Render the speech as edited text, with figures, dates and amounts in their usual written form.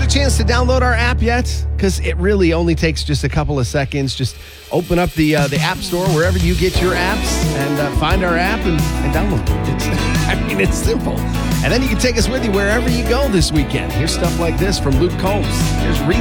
a chance to download our app yet? Because it really only takes just a couple of seconds. Just open up the App Store, wherever you get your apps, and find our app and download it. It's simple. And then you can take us with you wherever you go this weekend. Here's stuff like this from Luke Combs. Here's